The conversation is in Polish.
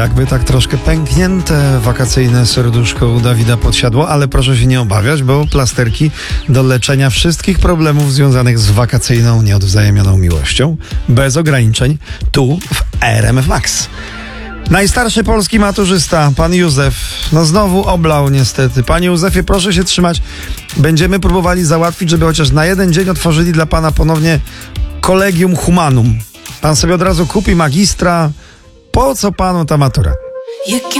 Jakby tak troszkę pęknięte wakacyjne serduszko u Dawida podsiadło, ale proszę się nie obawiać, bo plasterki do leczenia wszystkich problemów związanych z wakacyjną, nieodwzajemnioną miłością, bez ograniczeń, tu w RMF Max. Najstarszy polski maturzysta, pan Józef, znowu oblał niestety. Panie Józefie, proszę się trzymać. Będziemy próbowali załatwić, żeby chociaż na jeden dzień otworzyli dla pana ponownie Collegium Humanum. Pan sobie od razu kupi magistra. Po co panu ta matura?